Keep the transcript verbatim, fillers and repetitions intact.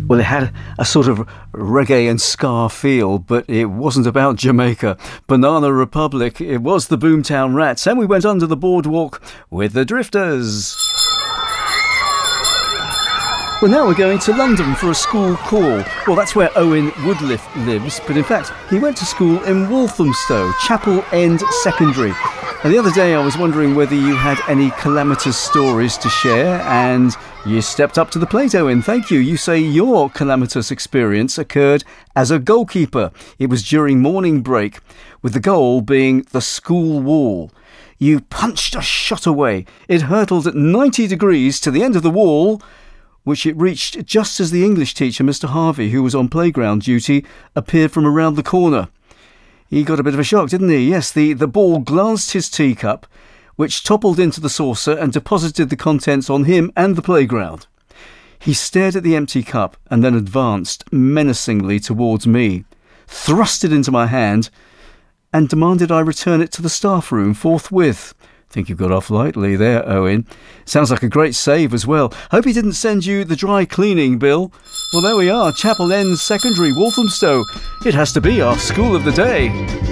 Well, it had a sort of reggae and ska feel, but it wasn't about Jamaica. Banana Republic, it was the Boomtown Rats, and we went under the boardwalk with the Drifters. Well, now we're going to London for a school call. Well, that's where Owen Woodliff lives, but in fact, he went to school in Walthamstow, Chapel End Secondary. And the other day I was wondering whether you had any calamitous stories to share, and you stepped up to the plate, Owen. Thank you. You say your calamitous experience occurred as a goalkeeper. It was during morning break, with the goal being the school wall. You punched a shot away. It hurtled at ninety degrees to the end of the wall, which it reached just as the English teacher, Mister Harvey, who was on playground duty, appeared from around the corner. He got a bit of a shock, didn't he? Yes, the, the ball glanced his teacup, which toppled into the saucer and deposited the contents on him and the playground. He stared at the empty cup and then advanced menacingly towards me, thrust it into my hand, and demanded I return it to the staff room forthwith. Think you got off lightly there, Owen. Sounds like a great save as well. Hope he didn't send you the dry cleaning bill. Well, there we are, Chapel End Secondary, Walthamstow. It has to be our school of the day.